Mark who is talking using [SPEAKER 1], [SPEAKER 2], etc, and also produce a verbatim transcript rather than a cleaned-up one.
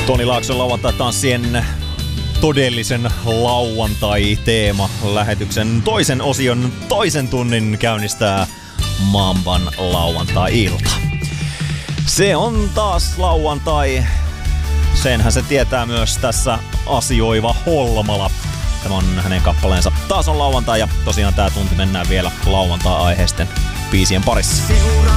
[SPEAKER 1] Toni Laakson lauantai-tanssien todellisen lauantai-teema-lähetyksen toisen osion toisen tunnin käynnistää Mamban lauantai-ilta. Se on taas lauantai. Senhän se tietää myös tässä asioiva Holmala. Tämä on hänen kappaleensa. Taas on lauantai ja tosiaan tää tunti mennään vielä lauantai-aiheisten biisien parissa.